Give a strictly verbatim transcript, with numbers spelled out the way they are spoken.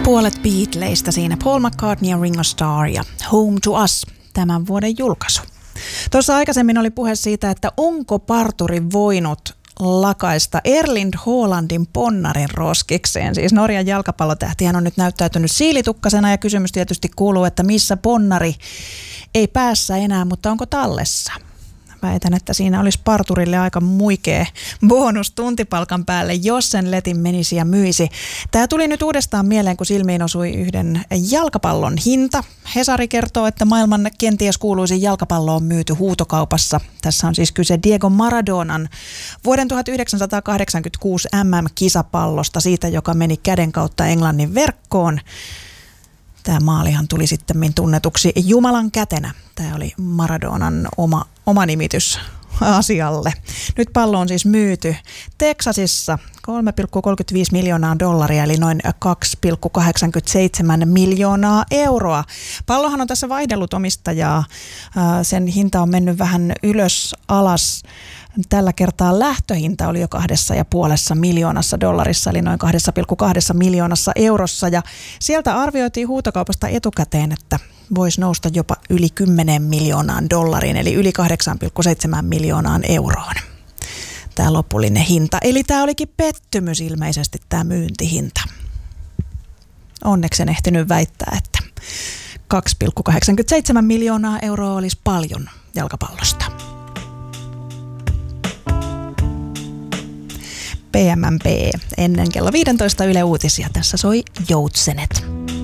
Puolet Beatleista siinä Paul McCartney ja Ringo Starr ja Home to Us, tämän vuoden julkaisu. Tuossa aikaisemmin oli puhe siitä, että onko parturi voinut lakaista Erling Haalandin ponnarin roskikseen. Siis Norjan jalkapallotähtihän on nyt näyttäytynyt siilitukkasena ja kysymys tietysti kuuluu, että missä ponnari ei päässä enää, mutta onko tallessa? Väitän, että siinä olisi parturille aika muikea bonus tuntipalkan päälle, jos sen letin menisi ja myisi. Tämä tuli nyt uudestaan mieleen, kun silmiin osui yhden jalkapallon hinta. Hesari kertoo, että maailman kenties kuuluisin jalkapallo on myyty huutokaupassa. Tässä on siis kyse Diego Maradonan vuoden tuhatyhdeksänsataakahdeksankymmentäkuusi M M-kisapallosta, siitä joka meni käden kautta Englannin verkkoon. Tämä maalihan tuli sitten tunnetuksi Jumalan kätenä. Tämä oli Maradonan oma, oma nimitys asialle. Nyt pallo on siis myyty Teksasissa kolme pilkku kolmekymmentäviisi miljoonaa dollaria, eli noin kaksi pilkku kahdeksankymmentäseitsemän miljoonaa euroa. Pallohan on tässä vaihdellut omistajaa. Sen hinta on mennyt vähän ylös alas. Tällä kertaa lähtöhinta oli jo kahdessa ja puolessa miljoonassa dollarissa, eli noin kaksi pilkku kaksi miljoonassa eurossa. Ja sieltä arvioitiin huutokaupasta etukäteen, että voisi nousta jopa yli kymmenen miljoonaan dollariin, eli yli kahdeksan pilkku seitsemän miljoonaan euroon. Tämä lopullinen hinta. Eli tämä olikin pettymys ilmeisesti, tämä myyntihinta. Onneksi en ehtinyt väittää, että kaksi pilkku kahdeksankymmentäseitsemän miljoonaa euroa olisi paljon jalkapallosta. P M M P ennen kello viisitoista Yle Uutisia. Tässä soi Joutsenet.